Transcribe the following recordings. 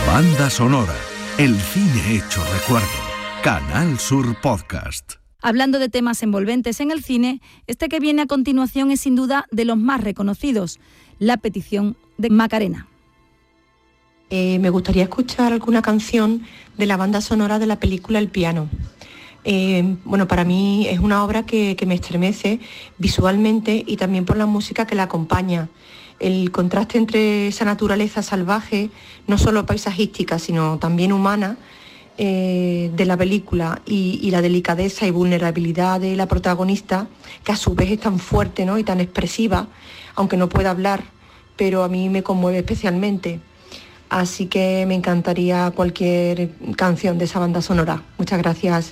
Banda sonora, el cine hecho recuerdo. Canal Sur Podcast. Hablando de temas envolventes en el cine, este que viene a continuación es sin duda de los más reconocidos, La petición de Macarena. Me gustaría escuchar alguna canción de la banda sonora de la película El piano. Para mí es una obra que me estremece visualmente y también por la música que la acompaña. El contraste entre esa naturaleza salvaje, no solo paisajística, sino también humana, de la película y la delicadeza y vulnerabilidad de la protagonista, que a su vez es tan fuerte, ¿no?, y tan expresiva, aunque no pueda hablar, pero a mí me conmueve especialmente. Así que me encantaría cualquier canción de esa banda sonora. Muchas gracias.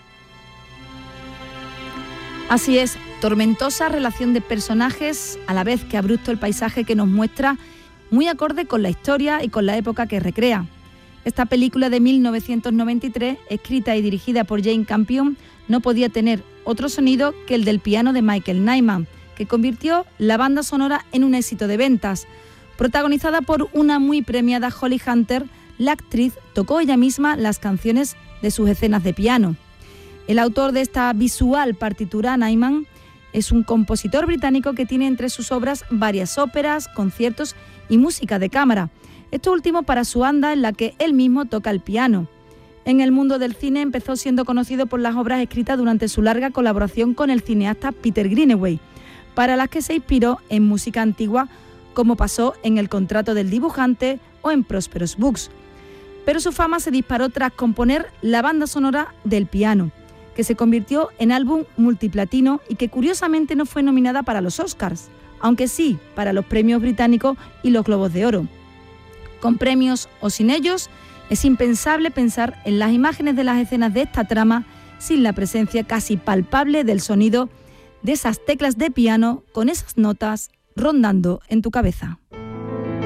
Así es, tormentosa relación de personajes, a la vez que abrupto el paisaje que nos muestra, muy acorde con la historia y con la época que recrea. Esta película de 1993, escrita y dirigida por Jane Campion, no podía tener otro sonido que el del piano de Michael Nyman, que convirtió la banda sonora en un éxito de ventas. Protagonizada por una muy premiada Holly Hunter, la actriz tocó ella misma las canciones de sus escenas de piano. El autor de esta visual partitura, Nyman, es un compositor británico que tiene entre sus obras varias óperas, conciertos y música de cámara. Esto último para su banda en la que él mismo toca el piano. En el mundo del cine empezó siendo conocido por las obras escritas durante su larga colaboración con el cineasta Peter Greenaway, para las que se inspiró en música antigua, como pasó en El contrato del dibujante o en Prosperous Books. Pero su fama se disparó tras componer la banda sonora del piano, que se convirtió en álbum multiplatino y que curiosamente no fue nominada para los Oscars, aunque sí para los premios británicos y los Globos de Oro. Con premios o sin ellos, es impensable pensar en las imágenes de las escenas de esta trama sin la presencia casi palpable del sonido de esas teclas de piano con esas notas rondando en tu cabeza.